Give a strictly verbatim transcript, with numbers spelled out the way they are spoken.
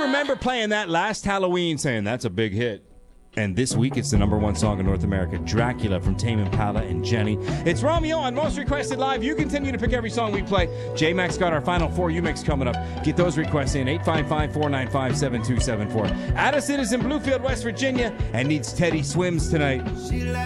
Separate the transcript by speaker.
Speaker 1: remember playing that last Halloween saying that's a big hit. And this week, it's the number one song in North America, Dracula from Tame Impala and Jenny. It's Romeo on Most Requested Live. You continue to pick every song we play. J-Max got our final four U-Mix coming up. Get those requests in, eight five five, four nine five, seven two seven four. Addison is in Bluefield, West Virginia, and needs Teddy Swims tonight.